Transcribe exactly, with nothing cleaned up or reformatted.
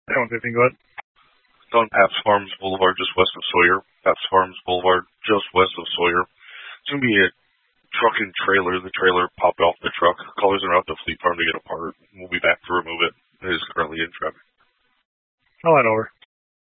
I don't think go ahead. It's on Paps Farms Boulevard, just west of Sawyer. Paps Farms Boulevard, just west of Sawyer. It's going to be a truck and trailer. The trailer popped off the truck. Callers are out to Fleet Farm to get a part. We'll be back to remove it. It is currently in traffic. I'll head over.